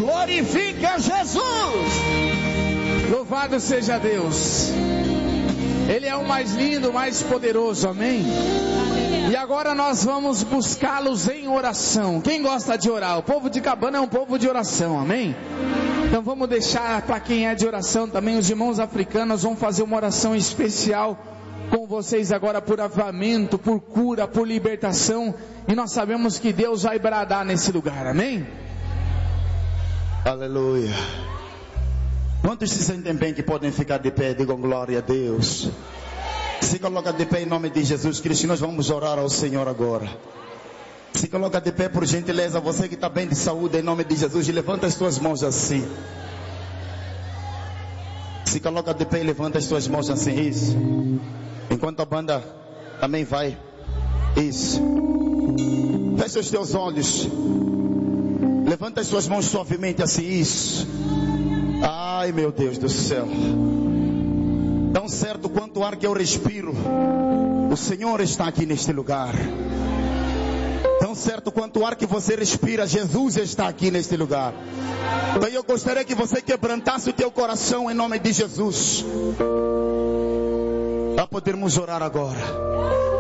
Glorifica Jesus. Louvado seja Deus. Ele é o mais lindo, o mais poderoso, amém? E agora nós vamos buscá-los em oração. Quem gosta de orar? O povo de Cabana é um povo de oração, amém? Então vamos deixar para quem é de oração também, os irmãos africanos vão fazer uma oração especial com vocês agora por avivamento, por cura, por libertação. E nós sabemos que Deus vai bradar nesse lugar, amém? Aleluia. Quantos se sentem bem que podem ficar de pé? Digam glória a Deus. Se coloca de pé em nome de Jesus Cristo. Nós vamos orar ao Senhor agora. Se coloca de pé por gentileza. Você que está bem de saúde em nome de Jesus. E levanta as tuas mãos assim. Se coloca de pé e levanta as tuas mãos assim. Isso. Enquanto a banda também vai. Isso. Fecha os teus olhos. Levanta as tuas mãos suavemente assim. Isso. Ai meu Deus do céu. Tão certo quanto o ar que eu respiro, o Senhor está aqui neste lugar. Tão certo quanto o ar que você respira, Jesus está aqui neste lugar. Então eu gostaria que você quebrantasse o teu coração em nome de Jesus, para podermos orar agora.